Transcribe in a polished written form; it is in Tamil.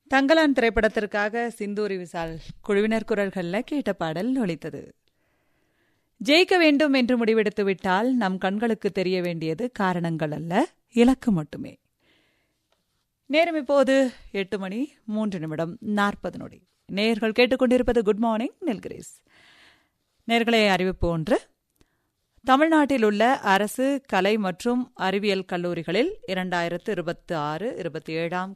தங்கலான் திரைப்படத்திற்காக சிந்தூரி விசால் குழுவினர் குரல்களில் கேட்ட பாடல் ஒலித்தது. ஜெயிக்க வேண்டும் என்று முடிவெடுத்து விட்டால் நம் கண்களுக்கு தெரிய வேண்டியது காரணங்கள் அல்ல, இலக்கு மட்டுமே. நேரம் இப்போது 8:03:40. நேயர்கள் கேட்டுக்கொண்டிருப்பது குட் மார்னிங் நீல்கிரிஸ். நேயர்களே, அறிவிப்பு ஒன்று. தமிழ்நாட்டில் உள்ள அரசு கலை மற்றும் அறிவியல் கல்லூரிகளில் 2026-27